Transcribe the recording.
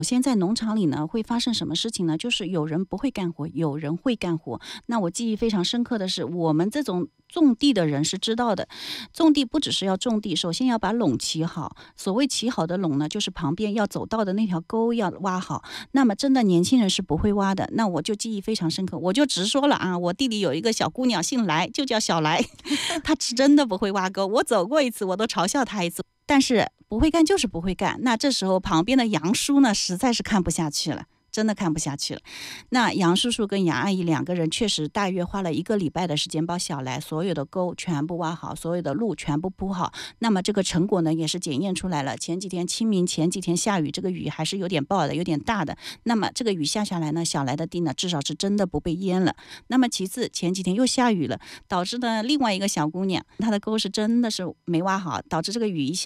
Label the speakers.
Speaker 1: 现在农场里呢，会发生什么事情呢？就是有人不会干活，有人会干活。那我记忆非常深刻的是，我们这种种地的人是知道的，种地不只是要种地，首先要把垄起好。所谓起好的垄呢，就是旁边要走到的那条沟要挖好。那么真的年轻人是不会挖的，那我就记忆非常深刻，我就直说了啊，我地里有一个小姑娘姓来，就叫小来，她真的不会挖沟，我走过一次，我都嘲笑她一次。但是不会干就是不会干，那这时候旁边的杨叔呢，实在是看不下去了。真的看不下去了，那杨叔叔跟杨阿姨两个人确实大约花了1个礼拜的时间，把小来所有的沟全部挖好，所有的路全部铺好。那么这个成果呢，也是检验出来了。前几天清明，前几天下雨，这个雨还是有点暴的，有点大的。那么这个雨下来呢，小来的地呢，至少是真的不被淹了。那么其次，前几天又下雨了，导致呢另外一个小姑娘，她的沟是真的是没挖好，导致这个雨一下。